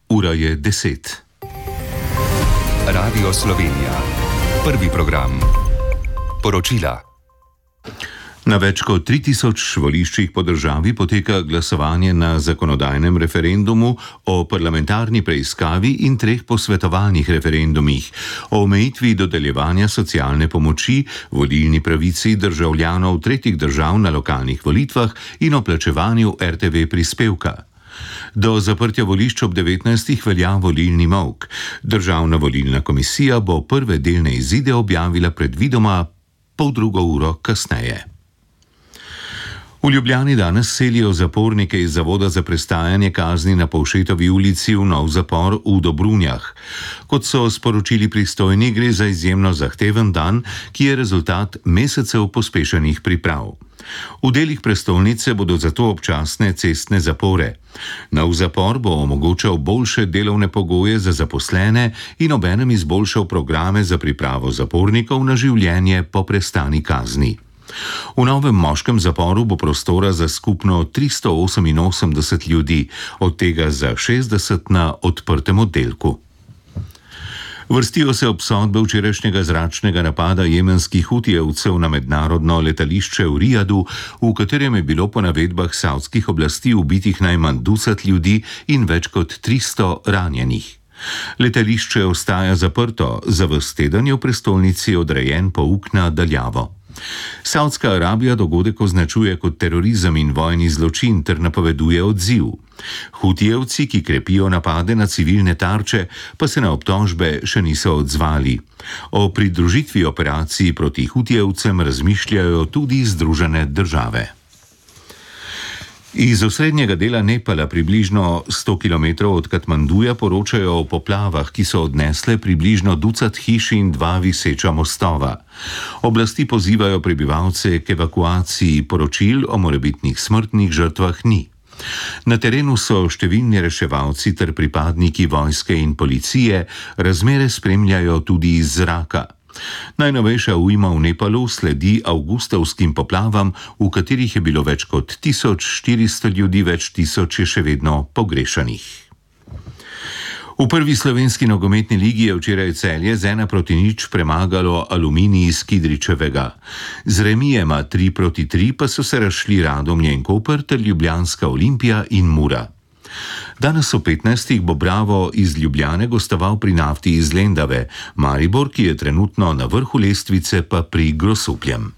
Ura je 10. Radio Slovenija. Prvi program. Poročila. Na več kot 3000 voliščih po državi poteka glasovanje na zakonodajnem referendumu o parlamentarni preiskavi in 3 posvetovalnih referendumih o omejitvi dodeljevanja socialne pomoči, volilni pravici državljanov tretjih držav na lokalnih volitvah in o plačevanju RTV prispevka. Do zaprtja volišč ob 19. velja volilni molk. Državna volilna komisija bo prve delne izide objavila predvidoma poldrugo uro kasneje. V Ljubljani danes selijo zapornike iz Zavoda za prestajanje kazni na Povšetovi ulici v nov zapor v Dobrunjah. Kot so sporočili pristojni, gre za izjemno zahteven dan, ki je rezultat mesecev pospešenih priprav. V delih prestolnice bodo zato občasne cestne zapore. Nov zapor bo omogočal boljše delovne pogoje za zaposlene in obenem izboljšal programe za pripravo zapornikov na življenje po prestani kazni. V novem moškem zaporu bo prostora za skupno 388 ljudi, od tega za 60 na odprtem oddelku. Vrstijo se obsodbe včerajšnjega zračnega napada jemenskih hutijevcev na mednarodno letališče v Rijadu, v katerem je bilo po navedbah savdskih oblasti ubitih najmanj 20 ljudi in več kot 300 ranjenih. Letališče ostaja zaprto, za ves teden je v prestolnici odrejen pouk na daljavo. Savdska Arabija dogodek označuje kot terorizem in vojni zločin ter napoveduje odziv. Hutijevci, ki krepijo napade na civilne tarče, pa se na obtožbe še niso odzvali. O pridružitvi operaciji proti hutijevcem razmišljajo tudi Združene države. Iz osrednjega dela Nepala, približno 100 km od Katmanduja, poročajo o poplavah, ki so odnesle približno 20 hiš in 2 viseča mostova. Oblasti pozivajo prebivalce k evakuaciji, poročil o morebitnih smrtnih žrtvah ni. Na terenu so številni reševalci ter pripadniki vojske in policije, razmere spremljajo tudi iz zraka. Najnovejša ujma v Nepalu sledi avgustovskim poplavam, v katerih je bilo več kot 1400 ljudi, več tisoč je še vedno pogrešanih. V prvi slovenski nogometni ligi je včeraj Celje z 1-0 premagalo Aluminij iz Kidričevega. Z remijema 3-3 pa so se razšli Radomlje in Koper ter Ljubljanska Olimpija in Mura. Danes o 15. bo Bravo iz Ljubljane gostoval pri Nafti iz Lendave, Maribor, ki je trenutno na vrhu lestvice, pa pri Grosupljem.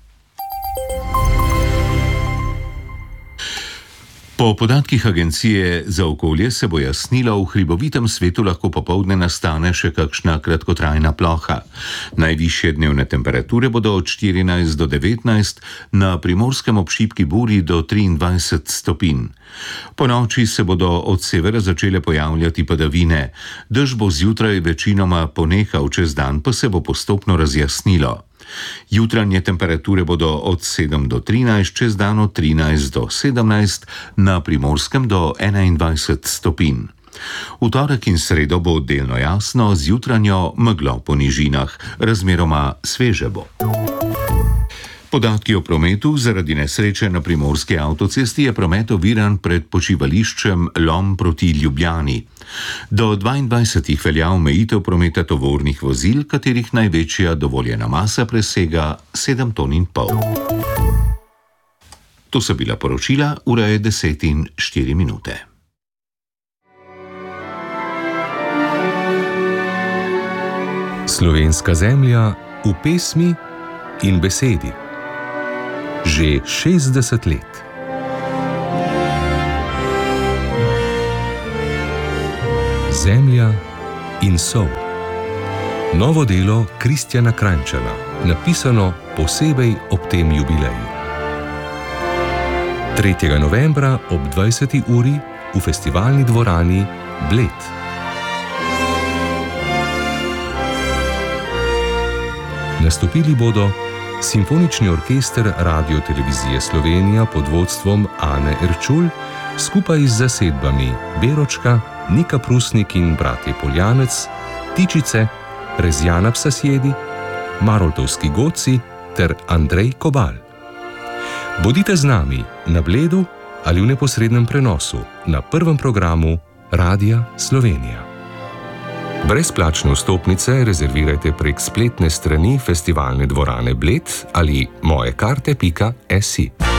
Po podatkih Agencije za okolje se bo jasnilo, v hribovitem svetu lahko popoldne nastane še kakšna kratkotrajna ploha. Najvišje dnevne temperature bodo od 14 do 19, na Primorskem ob šibki burji do 23 stopinj. Po noči se bodo od severa začele pojavljati padavine. Dež bo zjutraj večinoma ponehal, čez dan pa se bo postopno razjasnilo. Jutranje temperature bodo od 7 do 13, čez dan od 13 do 17, na Primorskem do 21 stopinj. V torek in sredo bo delno jasno, z jutranjo meglo po nižinah, razmeroma sveže bo. Podatki o prometu: zaradi nesreče na primorski avtocesti je promet oviran pred počivališčem Lom proti Ljubljani. Do 22. velja omejitev prometa tovornih vozil, katerih največja dovoljena masa presega 7,5 ton. To so bila poročila, ura je 10:04. Slovenska zemlja v pesmi in besedi. Že 60 let. Zemlja in sol. Novo delo Kristjana Kranjčana, napisano posebej ob tem jubileju. 3. novembra ob 20. uri v festivalni dvorani Bled. Nastopili bodo Simfonični orkester Radio-televizije Slovenija pod vodstvom Ane Erčul skupaj z zasedbami Beročka, Nika Prusnik in bratje Poljanec, Tičice, Rezjana Psasjedi, Maroltovski Goci ter Andrej Kobal. Bodite z nami na Bledu ali v neposrednem prenosu na prvem programu Radia Slovenija. Brezplačne vstopnice rezervirajte prek spletne strani Festivalne dvorane Bled ali mojekarte.si.